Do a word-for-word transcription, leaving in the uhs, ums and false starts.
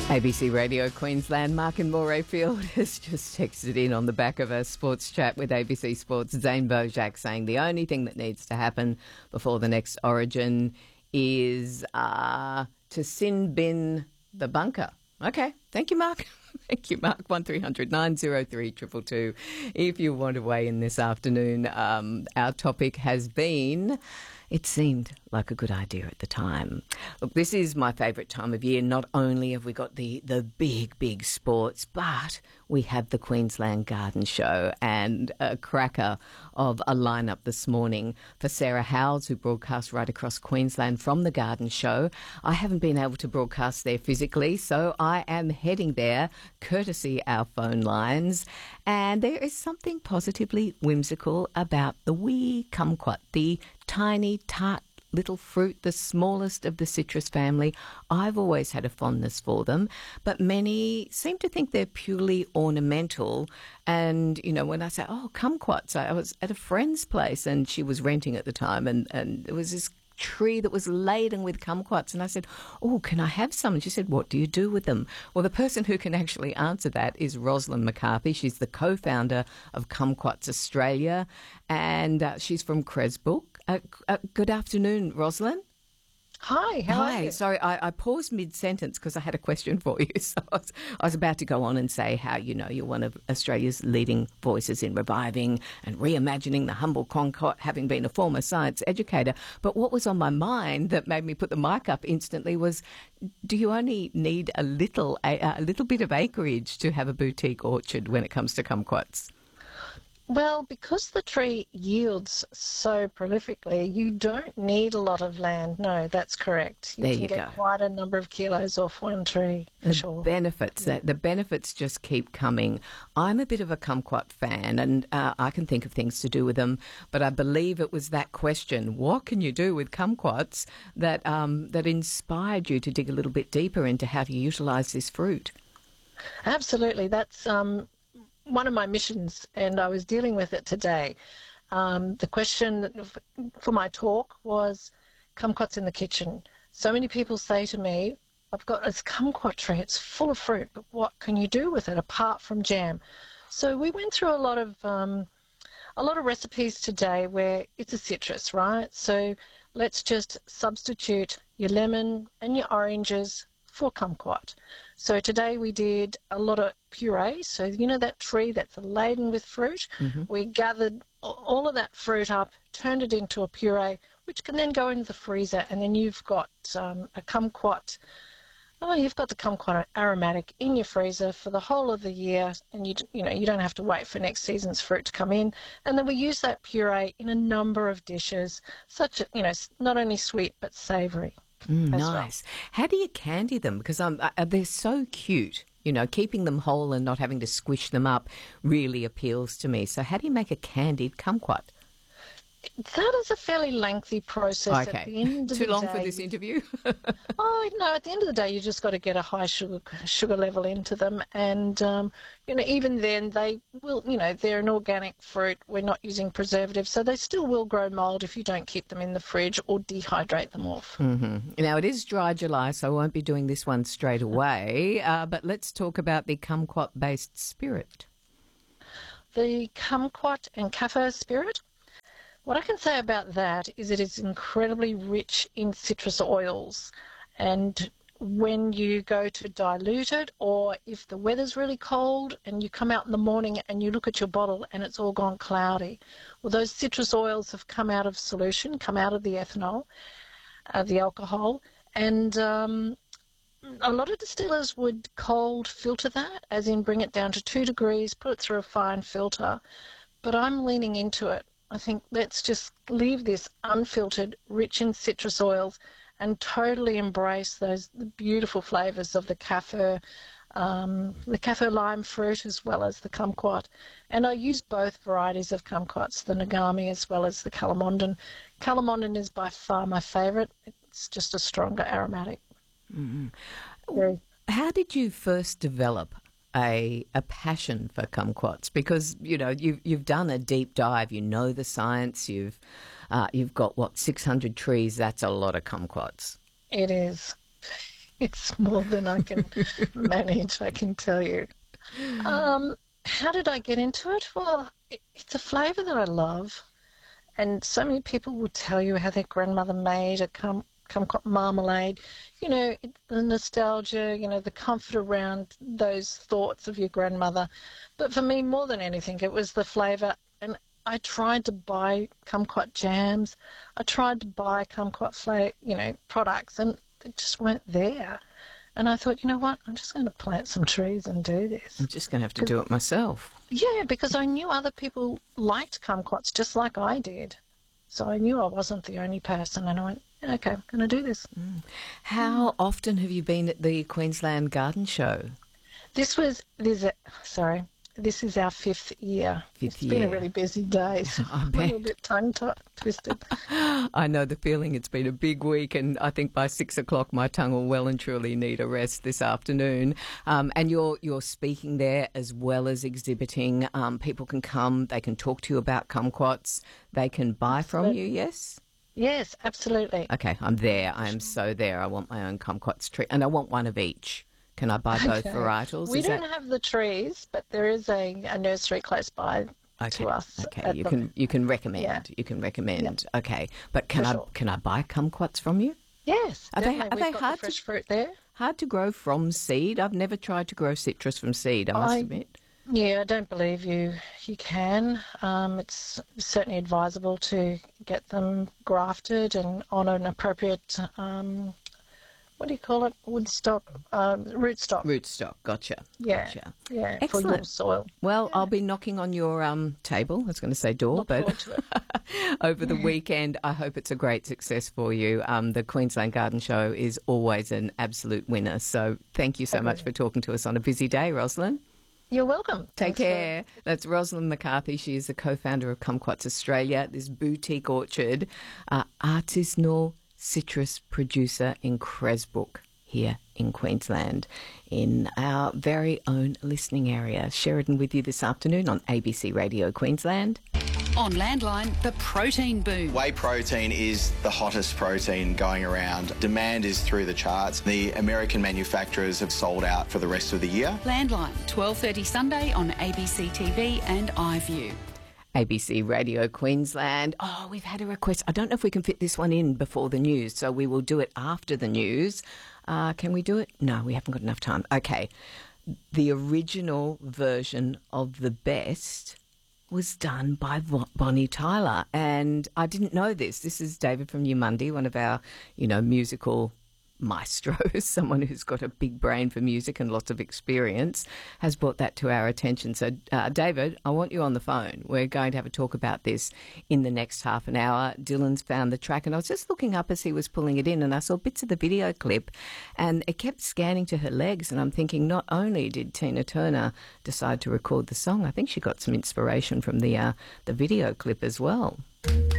A B C Radio Queensland, Mark in Morayfield has just texted in on the back of a sports chat with A B C Sports, Zane Bojack, saying the only thing that needs to happen before the next Origin is uh, to sin bin the bunker. Okay, thank you, Mark. Thank you, Mark. one three hundred nine oh three two two two. If you want to weigh in this afternoon, um, our topic has been... It seemed like a good idea at the time. Look, this is my favourite time of year. Not only have we got the, the big, big sports, but we have the Queensland Garden Show and a cracker of a lineup this morning for Sarah Howells, who broadcasts right across Queensland from the Garden Show. I haven't been able to broadcast there physically, so I am heading there, courtesy our phone lines. And there is something positively whimsical about the wee kumquat, the tiny, tart little fruit, the smallest of the citrus family. I've always had a fondness for them, but many seem to think they're purely ornamental. And, you know, when I say, oh, kumquats, I was at a friend's place and she was renting at the time, and, and there was this tree that was laden with kumquats, and I said, oh, can I have some? And she said, what do you do with them? Well, the person who can actually answer that is Rosalind McCarthy. She's the co-founder of Kumquats Australia, and uh, she's from Cresbrook. Uh, uh, good afternoon, Rosalind. Hi, how Hi. are you? Sorry, I, I paused mid-sentence because I had a question for you. So I was, I was about to go on and say how, you know, you're one of Australia's leading voices in reviving and reimagining the humble kumquat, having been a former science educator. But what was on my mind that made me put the mic up instantly was, do you only need a little, a, a little bit of acreage to have a boutique orchard when it comes to kumquats? Well, because the tree yields so prolifically, you don't need a lot of land. No, that's correct. You there can you get go. quite a number of kilos off one tree, for the sure. benefits that the benefits just keep coming. I'm a bit of a kumquat fan, and uh, I can think of things to do with them. But I believe it was that question, what can you do with kumquats, that um, that inspired you to dig a little bit deeper into how to utilise this fruit. Absolutely. That's um, one of my missions, and I was dealing with it today. Um, the question for my talk was kumquats in the kitchen. So many people say to me, I've got this kumquat tree, it's full of fruit, but what can you do with it apart from jam? So we went through a lot of um, a lot of recipes today where it's a citrus, right? So let's just substitute your lemon and your oranges for kumquat. So today we did a lot of puree. So you know that tree that's laden with fruit? Mm-hmm. We gathered all of that fruit up, turned it into a puree, which can then go into the freezer, and then you've got um, a kumquat. Oh, you've got the kumquat aromatic in your freezer for the whole of the year, and you you know you don't have to wait for next season's fruit to come in. And then we use that puree in a number of dishes, such as, you know, not only sweet but savoury. Mm, nice. Well. How do you candy them? Because um, uh, they're so cute. You know, keeping them whole and not having to squish them up really appeals to me. So how do you make a candied kumquat? That is a fairly lengthy process. Okay. At the end of Too the long day, for this interview? Oh, no, at the end of the day, you just got to get a high sugar sugar level into them. And, um, you know, even then, they will, you know, they're an organic fruit. We're not using preservatives, so they still will grow mould if you don't keep them in the fridge or dehydrate them off. Mm-hmm. Now, it is dry July, so I won't be doing this one straight away. Uh, but let's talk about the kumquat-based spirit. The kumquat and kaffir spirit. What I can say about that is it is incredibly rich in citrus oils, and when you go to dilute it, or if the weather's really cold and you come out in the morning and you look at your bottle and it's all gone cloudy, well, those citrus oils have come out of solution, come out of the ethanol, uh, the alcohol, and um, a lot of distillers would cold filter that, as in bring it down to two degrees, put it through a fine filter, but I'm leaning into it. I think let's just leave this unfiltered, rich in citrus oils, and totally embrace those the beautiful flavours of the kaffir, um, the kaffir lime fruit as well as the kumquat. And I use both varieties of kumquats, the Nagami as well as the Calamondan. Calamondan is by far my favourite. It's just a stronger aromatic. Mm-hmm. Very. How did you first develop a a passion for kumquats? Because, you know, you've, you've done a deep dive, you know the science, you've uh, you've got, what, six hundred trees, that's a lot of kumquats. It is. It's more than I can manage, I can tell you. Um, how did I get into it? Well, it, it's a flavour that I love. And so many people will tell you how their grandmother made a cum, kumquat marmalade. You know, it, the nostalgia, you know, the comfort around those thoughts of your grandmother. But for me, more than anything, it was the flavour. And I tried to buy kumquat jams. I tried to buy kumquat flavor, you know, products, and they just weren't there. And I thought, you know what, I'm just going to plant some trees and do this. I'm just going to have to do it myself. Yeah, because I knew other people liked kumquats just like I did. So I knew I wasn't the only person, and I went, okay, I'm going to do this. Mm. How mm. often have you been at the Queensland Garden Show? This was, this, uh, sorry, this is our fifth year. Fifth it's year. been a really busy day, so I'm a little bit tongue-twisted. I know the feeling. It's been a big week, and I think by six o'clock my tongue will well and truly need a rest this afternoon. Um, and you're you're speaking there as well as exhibiting. Um, people can come. They can talk to you about kumquats. They can buy Absolutely. from you, yes? Yes, absolutely. Okay, I'm there. I am so there. I want my own kumquats tree, and I want one of each. Can I buy both okay. varietals? We Is don't that... have the trees, but there is a, a nursery close by okay. to us. Okay, you the... can you can recommend. Yeah. You can recommend. Yeah. Okay, but can For I sure. can I buy kumquats from you? Yes, Are they definitely. are We've they got hard the fresh to fruit there? hard to grow from seed? I've never tried to grow citrus from seed. I must I, admit. Yeah, I don't believe you. You can. Um, it's certainly advisable to get them grafted and on an appropriate. Um, What do you call it? Woodstock, um, rootstock. Rootstock, gotcha. Yeah, Gotcha. yeah, Excellent. for your soil. Well, yeah. I'll be knocking on your um, table. I was going to say door, Look but forward to it. over the weekend, I hope it's a great success for you. Um, the Queensland Garden Show is always an absolute winner. So thank you so Okay. much for talking to us on a busy day, Rosalind. You're welcome. Take Thanks care. For... That's Rosalind McCarthy. She is the co-founder of Kumquats Australia, this boutique orchard, uh, artisanal citrus producer in Cresbrook, here in Queensland, in our very own listening area. Sheridan with you this afternoon on A B C Radio Queensland. On Landline, the protein boom. Whey protein is the hottest protein going around. Demand is through the charts. The American manufacturers have sold out for the rest of the year. Landline, twelve thirty Sunday on A B C T V and iView. A B C Radio Queensland. Oh, we've had a request. I don't know if we can fit this one in before the news, so we will do it after the news. Uh, can we do it? No, we haven't got enough time. Okay. The original version of The Best was done by Bonnie Tyler, and I didn't know this. This is David from New Monday, one of our, you know, musical maestros, someone who's got a big brain for music and lots of experience, has brought that to our attention. So, uh, David, I want you on the phone. We're going to have a talk about this in the next half an hour. Dylan's found the track, and I was just looking up as he was pulling it in, and I saw bits of the video clip, and it kept scanning to her legs, and I'm thinking, not only did Tina Turner decide to record the song, I think she got some inspiration from the uh, the video clip as well.